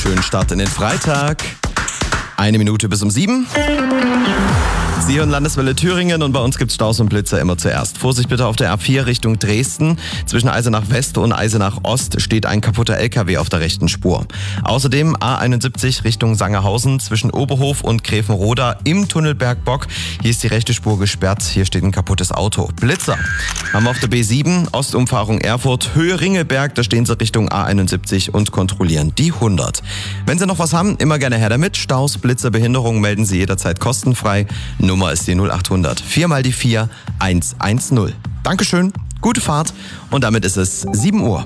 Schönen Start in den Freitag. 1 Minute bis um 7. Sie hören Landeswelle Thüringen und bei uns gibt's Staus und Blitzer immer zuerst. Vorsicht bitte auf der A4 Richtung Dresden. Zwischen Eisenach West und Eisenach Ost steht ein kaputter LKW auf der rechten Spur. Außerdem A71 Richtung Sangerhausen zwischen Oberhof und Gräfenroda im Tunnel Bergbock. Hier ist die rechte Spur gesperrt. Hier steht ein kaputtes Auto. Blitzer haben wir auf der B7 Ostumfahrung Erfurt Höhe Ringelberg. Da stehen sie Richtung A71 und kontrollieren die 100. Wenn Sie noch was haben, immer gerne her damit. Staus, Blitzer, Behinderungen melden Sie jederzeit kostenfrei. Nummer ist die 0800 4 mal die 4 110. Dankeschön, gute Fahrt und damit ist es 7 Uhr.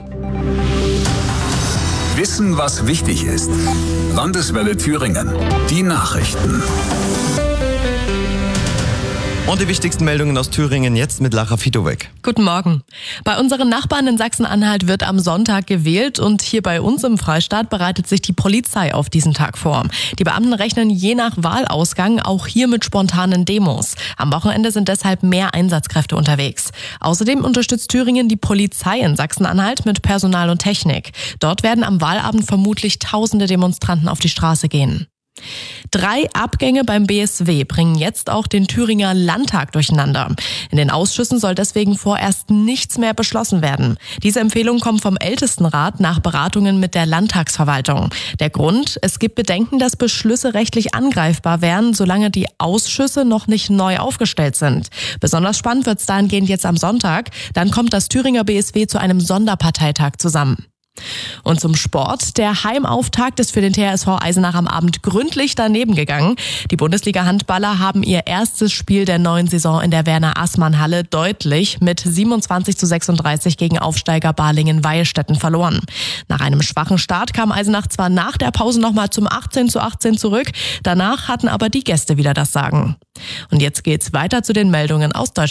Wissen, was wichtig ist. Landeswelle Thüringen. Die Nachrichten. Und die wichtigsten Meldungen aus Thüringen jetzt mit Lara Fitowek. Guten Morgen. Bei unseren Nachbarn in Sachsen-Anhalt wird am Sonntag gewählt und hier bei uns im Freistaat bereitet sich die Polizei auf diesen Tag vor. Die Beamten rechnen je nach Wahlausgang auch hier mit spontanen Demos. Am Wochenende sind deshalb mehr Einsatzkräfte unterwegs. Außerdem unterstützt Thüringen die Polizei in Sachsen-Anhalt mit Personal und Technik. Dort werden am Wahlabend vermutlich tausende Demonstranten auf die Straße gehen. 3 Abgänge beim BSW bringen jetzt auch den Thüringer Landtag durcheinander. In den Ausschüssen soll deswegen vorerst nichts mehr beschlossen werden. Diese Empfehlung kommt vom Ältestenrat nach Beratungen mit der Landtagsverwaltung. Der Grund: Es gibt Bedenken, dass Beschlüsse rechtlich angreifbar wären, solange die Ausschüsse noch nicht neu aufgestellt sind. Besonders spannend wird es dahingehend jetzt am Sonntag. Dann kommt das Thüringer BSW zu einem Sonderparteitag zusammen. Und zum Sport. Der Heimauftakt ist für den THSV Eisenach am Abend gründlich daneben gegangen. Die Bundesliga-Handballer haben ihr erstes Spiel der neuen Saison in der Werner-Aßmann-Halle deutlich mit 27:36 gegen Aufsteiger Balingen-Weilstätten verloren. Nach einem schwachen Start kam Eisenach zwar nach der Pause nochmal zum 18:18 zurück, danach hatten aber die Gäste wieder das Sagen. Und jetzt geht's weiter zu den Meldungen aus Deutschland.